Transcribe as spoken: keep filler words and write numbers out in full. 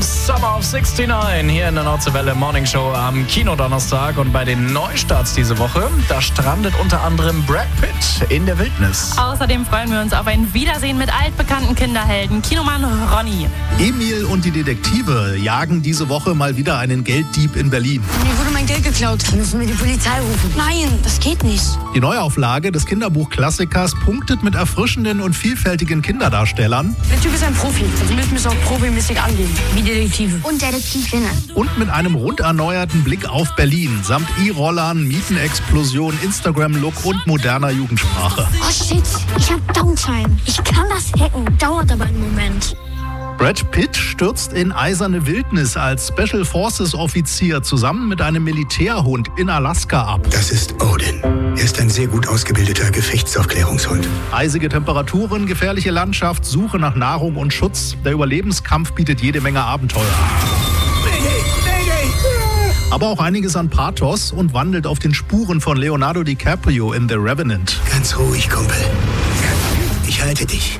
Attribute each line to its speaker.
Speaker 1: Summer of neunundsechzig hier in der Nordseewelle Morning Show am Kinodonnerstag. Und bei den Neustarts diese Woche, da strandet unter anderem Brad Pitt in der Wildnis.
Speaker 2: Außerdem freuen wir uns auf ein Wiedersehen mit altbekannten Kinderhelden, Kinomann Ronny.
Speaker 3: Emil und die Detektive jagen diese Woche mal wieder einen Gelddieb in Berlin.
Speaker 4: Mir wurde mein Geld geklaut. Müssen wir die Polizei rufen? Nein, das geht nicht.
Speaker 3: Die Neuauflage des Kinderbuchklassikers punktet mit erfrischenden und vielfältigen Kinderdarstellern.
Speaker 4: Der Typ ist ein Profi. Also müssen wir es auch profimäßig angehen. Wie Detektive.
Speaker 5: Und Detektivinnen.
Speaker 3: Und mit einem rund erneuerten Blick auf Berlin. Samt E-Rollern, Mietenexplosion, Instagram-Look und moderner Jugendsprache.
Speaker 5: Oh shit, ich hab Downtime. Ich kann das hacken. Dauert aber einen Moment.
Speaker 3: Brad Pitt stürzt in eiserne Wildnis als Special Forces Offizier zusammen mit einem Militärhund in Alaska ab.
Speaker 6: Das ist Odin. Er ist ein sehr gut ausgebildeter Gefechtsaufklärungshund.
Speaker 3: Eisige Temperaturen, gefährliche Landschaft, Suche nach Nahrung und Schutz. Der Überlebenskampf bietet jede Menge Abenteuer. Aber auch einiges an Pathos und wandelt auf den Spuren von Leonardo DiCaprio in The Revenant.
Speaker 6: Ganz ruhig, Kumpel. Ich halte dich.